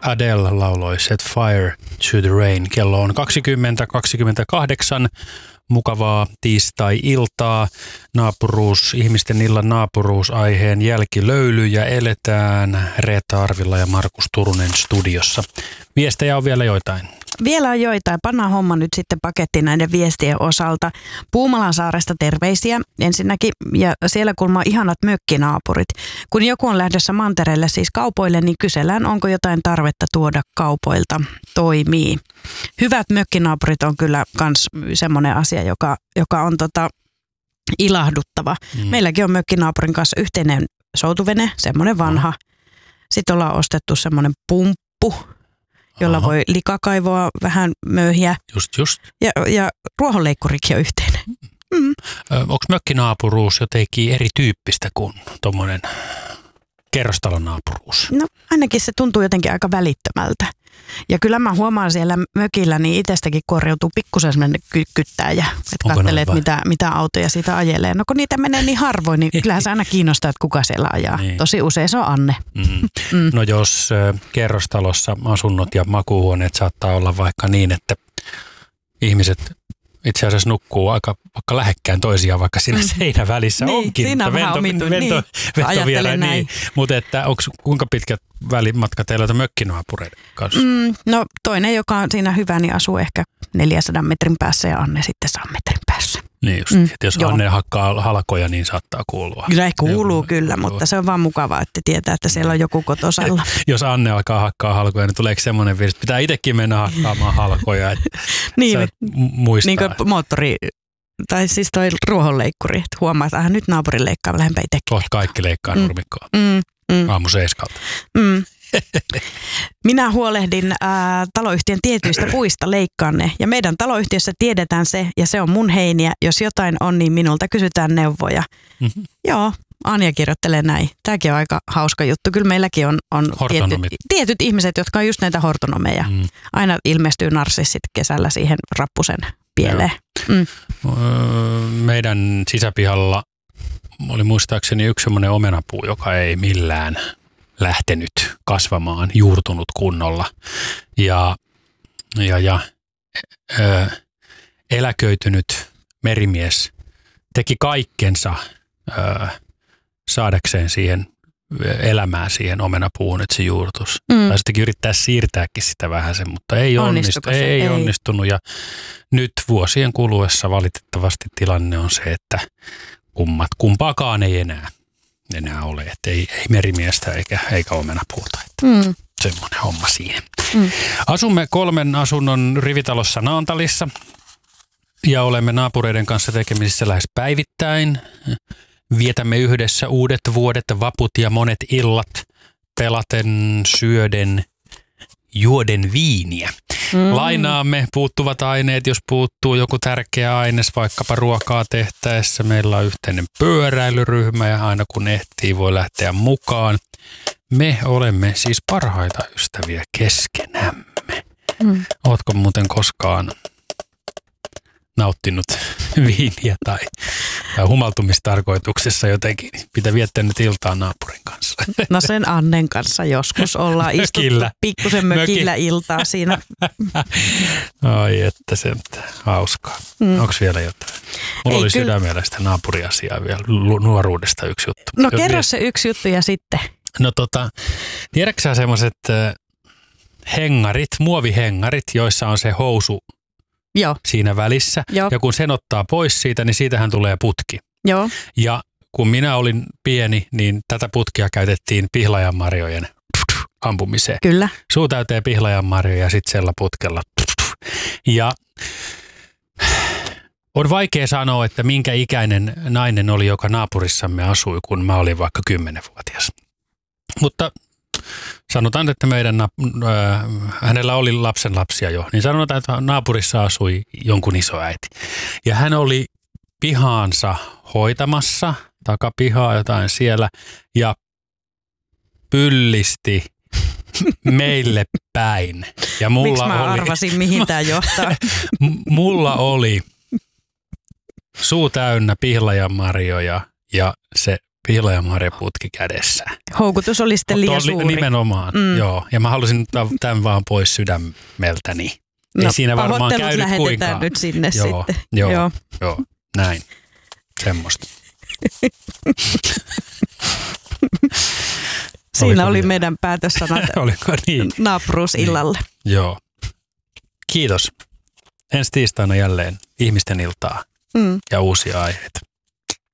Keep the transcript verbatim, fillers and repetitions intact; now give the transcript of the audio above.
Adele lauloi Set Fire to the Rain. Kello on kaksikymmentä kaksikymmentäkahdeksan. Mukavaa tiistai-iltaa. Naapuruus, ihmisten illan naapuruusaiheen jälkilöylyjä eletään Reetta Arvilla ja Markus Turunen studiossa. Viestejä on vielä joitain. Vielä on joitain. Pannaan homma nyt sitten pakettiin näiden viestien osalta. Puumalan saaresta terveisiä ensinnäkin, ja siellä kulmaa ihanat mökkinaapurit. Kun joku on lähdössä mantereelle, siis kaupoille, niin kysellään, onko jotain tarvetta tuoda kaupoilta. Toimii. Hyvät mökkinaapurit on kyllä myös semmoinen asia, joka, joka on tota ilahduttava. Mm. Meilläkin on mökkinaapurin kanssa yhteinen soutuvene, semmoinen vanha. Sitten ollaan ostettu semmoinen pumppu, jolla Aha. voi likakaivoa vähän möyhiä. Just, just. Ja, ja ruohonleikkurikin on yhteinen. Mm. Onko mökkinaapuruus jotenkin erityyppistä kuin tuommoinen kerrostalonaapuruus? No ainakin se tuntuu jotenkin aika välittömältä. Ja kyllä mä huomaan siellä mökillä, niin itsestäkin korjautuu pikkusen sellainen kykkyttäjä. Että katselet, mitä, mitä autoja siitä ajelee. No kun niitä menee niin harvoin, niin kyllähän se aina kiinnostaa, että kuka siellä ajaa. Niin. Tosi usein se on Anne. Mm. Mm. No jos äh, kerrostalossa asunnot ja makuuhuoneet saattaa olla vaikka niin, että ihmiset itse asiassa nukkuu aika vaikka lähekkään toisiaan, vaikka siinä mm. seinän välissä niin, onkin. Siinä on vähän omintu, vento, niin. Ajattelen näin. Niin. Mutta että onko, kuinka pitkät välimatka teillä on mökkinaapureiden kanssa? Mm, no toinen, joka on siinä hyvä, niin asuu ehkä neljänsadan metrin päässä ja Anne sitten sadan metrin päässä. Niin just, mm. että jos Joo. Anne hakkaa halkoja, niin saattaa kuulua. Kyllä kuuluu Joo, kyllä, kuuluu. Mutta se on vaan mukavaa, että tietää, että siellä on joku kotosalla. Jos Anne alkaa hakkaa halkoja, niin tuleeko semmoinen virsi, että pitää itsekin mennä hakkaamaan halkoja, että niin, sä muistaa. Niin kuin moottori, tai siis toi ruohonleikkuri, että huomaa, että nyt naapurin leikkaa, lähdempä itsekin. Kohta kaikki leikkaa mm. nurmikkoa. Mm. Mm. Aamu seiskalta. Mm. Minä huolehdin ää, taloyhtiön tietyistä puista, leikkaan ne. Ja meidän taloyhtiössä tiedetään se, ja se on mun heiniä. Jos jotain on, niin minulta kysytään neuvoja. Mm-hmm. Joo, Anja kirjoittelee näin. Tämäkin on aika hauska juttu. Kyllä meilläkin on, on tietyt, tietyt ihmiset, jotka on just näitä hortonomeja. Mm. Aina ilmestyy narsissit kesällä siihen rappusen pieleen. Mm. Meidän sisäpihalla oli muistaakseni yksi semmoinen omenapuu, joka ei millään lähtenyt kasvamaan, juurtunut kunnolla. Ja, ja, ja ö, eläköitynyt merimies teki kaikkensa ö, saadakseen siihen elämään siihen omenapuuhun, että se juurtus. Mm. Tai sittenkin yrittää siirtääkin sitä vähän sen, mutta ei, onnistu, ei, ei onnistunut. Ja nyt vuosien kuluessa valitettavasti tilanne on se, että kummat, kumpaakaan ei enää, enää ole. Että ei, ei merimiestä eikä, eikä omenapuuta. Mm. Semmoinen homma siinä. Mm. Asumme kolmen asunnon rivitalossa Naantalissa ja olemme naapureiden kanssa tekemisissä lähes päivittäin. Vietämme yhdessä uudet vuodet, vaput ja monet illat, pelaten, syöden, juoden viiniä. Mm. Lainaamme puuttuvat aineet, jos puuttuu joku tärkeä aines, vaikkapa ruokaa tehtäessä. Meillä on yhteinen pyöräilyryhmä ja aina kun ehtii voi lähteä mukaan. Me olemme siis parhaita ystäviä keskenämme. Mm. Ootko muuten koskaan nauttinut viiniä tai, tai humaltumistarkoituksessa jotenkin? Pitää viettänyt iltaa naapurin kanssa. No sen Annen kanssa joskus ollaan istuttu pikkusen mökillä Möki. iltaa siinä. Ai että se on hauskaa. Mm. Onko vielä jotain? Mulla Ei, oli kyllä sydämellä sitä naapuriasiaa vielä nuoruudesta yksi juttu. No kerro se yksi juttu ja sitten. No tota, tiedätkö sä semmoiset hengarit, muovihengarit, joissa on se housu Joo. siinä välissä. Joo. Ja kun sen ottaa pois siitä, niin siitähän tulee putki. Joo. Ja kun minä olin pieni, niin tätä putkia käytettiin pihlajanmarjojen ampumiseen. Kyllä. Suu täyteen pihlajanmarjoja ja sitten sella putkella. Ja on vaikea sanoa, että minkä ikäinen nainen oli, joka naapurissamme asui, kun mä olin vaikka kymmenvuotias. Mutta sanotaan, että meidän, äh, hänellä oli lapsenlapsia jo, niin sanotaan, että naapurissa asui jonkun isoäiti. Ja hän oli pihaansa hoitamassa, takapihaa jotain siellä, ja pyllisti meille päin. Ja mulla Miksi mä oli, arvasin, mihin tämä johtaa? Mulla oli suu täynnä pihlajanmarjoja ja se piilo- ja marjaputki kädessä. Houkutus oli sitten liian Oli, suuri. nimenomaan, mm. joo. Ja mä halusin tämän vaan pois sydämeltäni. No, ei siinä varmaan käynyt kuinkaan. Nyt sinne joo, sitten. Joo, joo, joo, näin. Semmosta. Siinä Oliko oli niin? meidän päätössanat Oliko niin? naapuruusillalle. Niin. Joo. Kiitos. Ensi tiistaina jälleen ihmisten iltaa Mm. ja uusia aiheita.